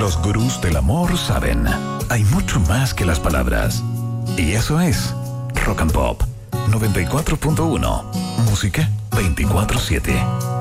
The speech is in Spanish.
Los gurús del amor saben. Hay mucho más que las palabras. Y eso es Rock and Pop 94.1. Música 24/7.